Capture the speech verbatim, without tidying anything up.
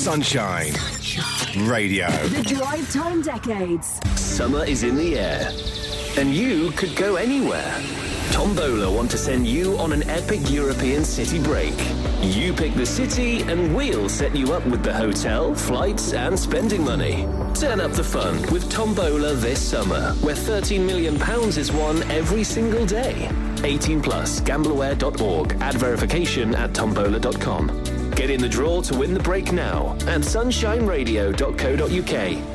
Sunshine Radio. The Drive Time Decades. Summer is in the air, and you could go anywhere. Tombola want to send you on an epic European city break. You pick the city and we'll set you up with the hotel, flights and spending money. Turn up the fun with Tombola this summer, where thirteen million pounds is won every single day. eighteen plus, gambleaware dot org, add verification at tombola dot com. Get in the draw to win the break now at sunshine radio dot co dot uk.